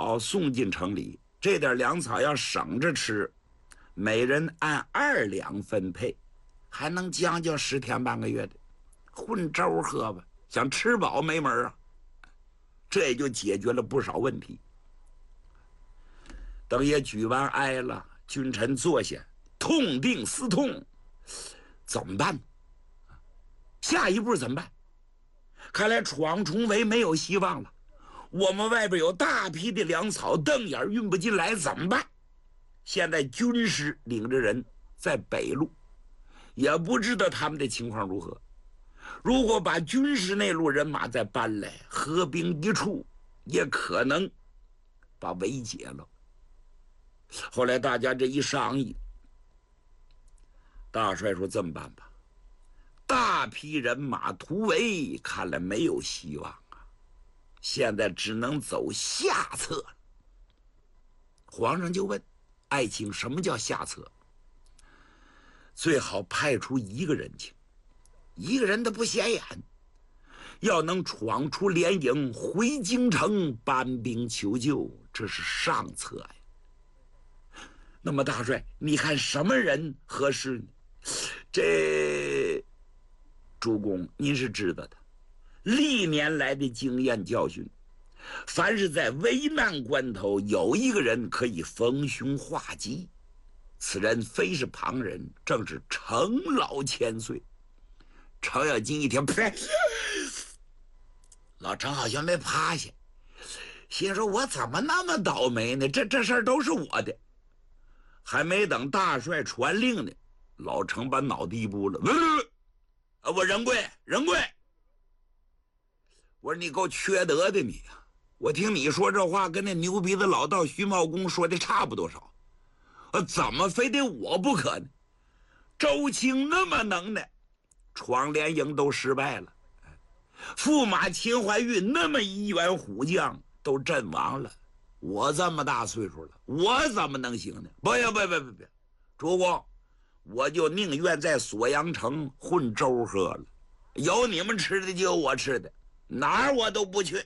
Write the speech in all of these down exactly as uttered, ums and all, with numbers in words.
草送进城里，这点粮草要省着吃，每人按二两分配，还能将就十天半个月的，混粥喝吧，想吃饱没门啊！这也就解决了不少问题。等也举完哀了，君臣坐下，痛定思痛，怎么办？下一步怎么办？看来闯重围没有希望了。我们外边有大批的粮草，瞪眼运不进来，怎么办？现在军师领着人在北路，也不知道他们的情况如何。如果把军师那路人马再搬来，合兵一处，也可能把围解了。后来大家这一商议，大帅说这么办吧，大批人马突围，看来没有希望啊，现在只能走下策。皇上就问爱卿，什么叫下策？最好派出一个人去，一个人他不显眼，要能闯出连营回京城搬兵求救，这是上策呀。那么大帅，你看什么人合适呢？这主公您是知道的，历年来的经验教训，凡是在危难关头有一个人可以逢凶化吉，此人非是旁人，正是程老千岁。程咬金一听，呸！老程好像没趴下，心说我怎么那么倒霉呢？这这事儿都是我的。还没等大帅传令呢，老程把脑袋一拨了，啊！我仁贵，仁贵！我说你够缺德的你啊！我听你说这话跟那牛鼻子老道徐茂公说的差不多少，啊，怎么非得我不可呢？周青那么能耐，闯连营都失败了，驸马秦怀玉那么一员虎将都阵亡了。我这么大岁数了，我怎么能行呢？不呀，不不不不，主公，我就宁愿在锁阳城混粥喝了，有你们吃的就有我吃的，哪儿我都不去。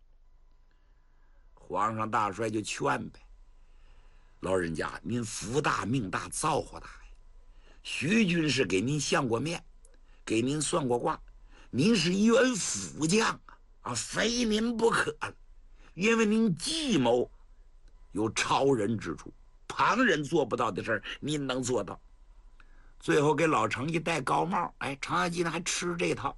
皇上大帅就劝呗，老人家您福大命大造化大呀，徐军是给您相过面，给您算过卦，您是一员辅将啊，啊，非您不可了。因为您计谋有超人之处，旁人做不到的事儿，您能做到。最后给老程一戴高帽，哎，程咬金还吃这套。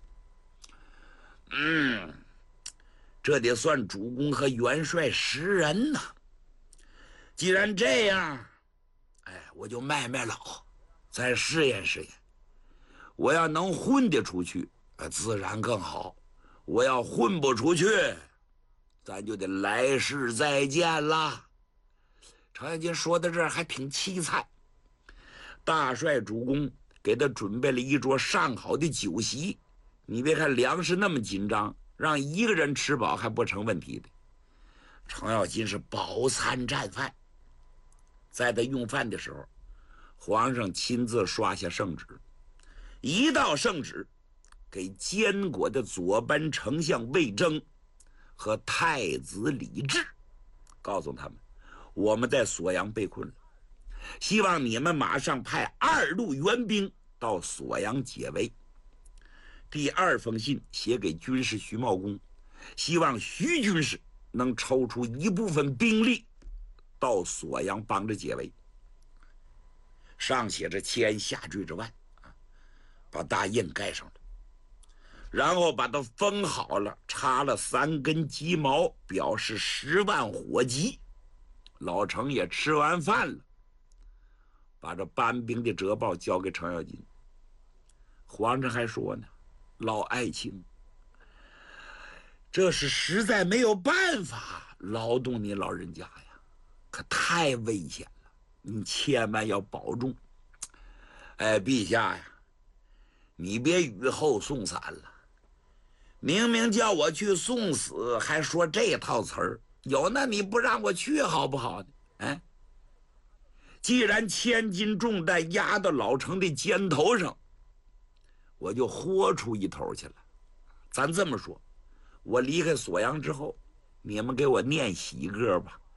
嗯，这得算主公和元帅识人呐。既然这样，哎，我就卖卖老，再试验试验。我要能混得出去，自然更好；我要混不出去，咱就得来世再见啦。程咬金说到这儿还挺凄惨。大帅主公给他准备了一桌上好的酒席，你别看粮食那么紧张，让一个人吃饱还不成问题的。程咬金是饱餐战饭，在他用饭的时候，皇上亲自刷下圣旨，一道圣旨给监国的左班丞相魏征和太子李治，告诉他们我们在锁阳被困了，希望你们马上派二路援兵到锁阳解围。第二封信写给军师徐茂公，希望徐军师能抽出一部分兵力到锁阳帮着解围。上写着千下坠之万，把大印盖上了，然后把它封好了，插了三根鸡毛，表示十万火急。老程也吃完饭了，把这搬兵的折报交给程咬金。皇上还说呢，老爱卿，这是实在没有办法劳动你老人家呀，可太危险了，你千万要保重。哎，陛下呀，你别雨后送伞了，明明叫我去送死，还说这套词儿，有那你不让我去好不好呢？哎，既然千斤重担压到老程的肩头上，我就豁出一头去了。咱这么说，我离开锁阳之后，你们给我念喜歌吧。